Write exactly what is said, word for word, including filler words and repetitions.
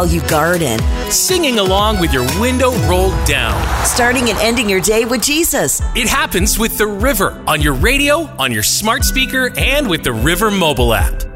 you garden. Singing along with your window rolled down. Starting and ending your day with Jesus. It happens with The River on your radio, on your smart speaker, and with the River mobile app.